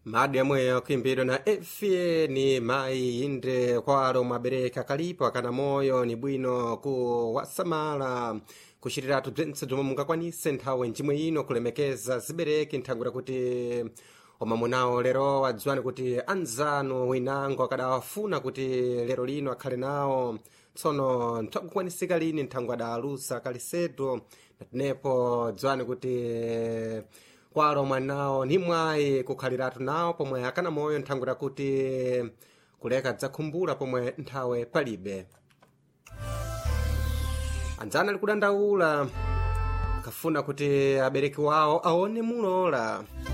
madi amweyo kuimbidwa na efe ni mayi inde kwalo mwabereka kalipo akana moyo ni bwino kuwasamala kuchitiratu bzentse bzomwe mungakwanise nthawi njimwe ino kulemekeza zibereki nthangwira kuti omamunawo lero wadziwani kuti anzanu winango akadawafuna kuti lero lino akhale nawo tsono nthakukwanisika lini nthangwe adalusa kalisetu natinepo dziwani kuti kwalo mwanawo ni mwayi kukhaliratu nawo pomwe akana moyo nthangwira kuti kuleka dzakhumbula pomwe nthawe palibe anzana ali kudandaula akafuna kuti abereki wawo aone mulola